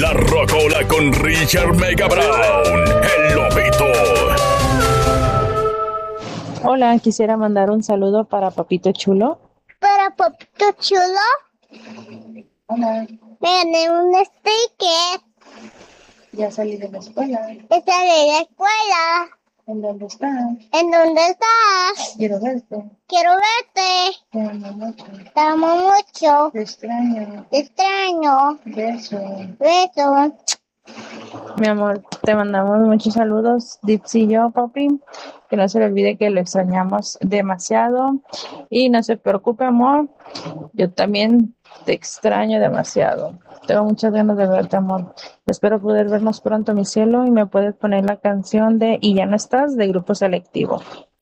La Rocola con Richard Mega Brown, el Lobito. Hola, quisiera mandar un saludo para Papito Chulo. Para Papito Chulo, Hola, me gané un sticker. ya salí de la escuela. Está de la escuela. ¿En dónde estás? ¿En dónde estás? Quiero verte. Quiero verte. Te amo mucho. Te amo mucho. Te extraño. Te extraño. Beso. Besos. Mi amor, te mandamos muchos saludos, Dipsy y yo, papi. Que no se le olvide que lo extrañamos demasiado. Y no se preocupe, amor. Yo también te extraño demasiado. Tengo muchas ganas de verte, amor. Espero poder vernos pronto, mi cielo. Y me puedes poner la canción de Y ya no estás, de Grupo Selectivo.